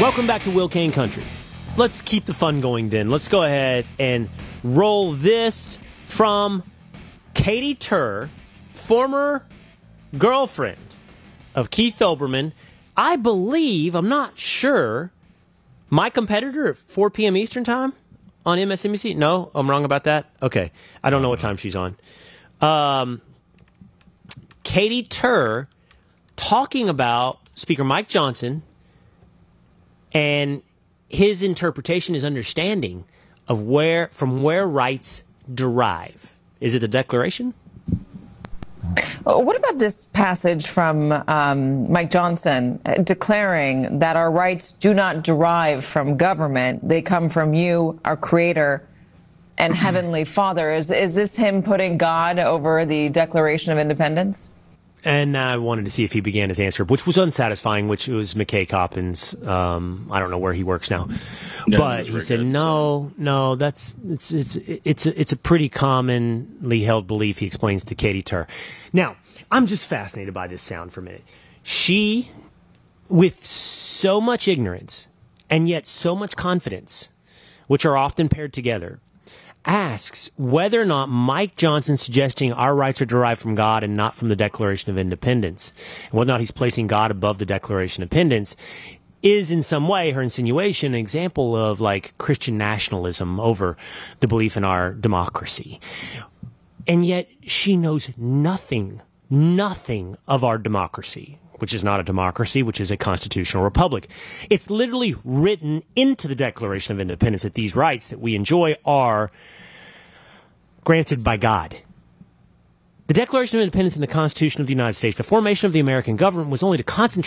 Welcome back to Will Kane Country. Let's keep the fun going then. Let's go ahead and roll this from Katie Tur, former girlfriend of Keith Olbermann. I believe, I'm not sure, my competitor at 4 p.m. Eastern Time on MSNBC? No, I'm wrong about that? Okay. I don't know what time she's on. Katie Tur talking about Speaker Mike Johnson and his interpretation, his understanding of from where rights derive. Is it the Declaration? What about this passage from Mike Johnson declaring that our rights do not derive from government? They come from you, our Creator and Heavenly Father. Is this him putting God over the Declaration of Independence? And I wanted to see if he began his answer, which was unsatisfying, which was McKay Coppins. I don't know where he works now, but he said, no, it's a pretty commonly held belief. He explains to Katie Tur. Now, I'm just fascinated by this sound for a minute. She, with so much ignorance and yet so much confidence, which are often paired together, asks whether or not Mike Johnson suggesting our rights are derived from God and not from the Declaration of Independence, and whether or not he's placing God above the Declaration of Independence, is in some way, her insinuation, an example of like Christian nationalism over the belief in our democracy. And yet she knows nothing of our democracy, which is not a democracy, which is a constitutional republic. It's literally written into the Declaration of Independence that these rights that we enjoy are granted by God. The Declaration of Independence and the Constitution of the United States, the formation of the American government, was only to concentrate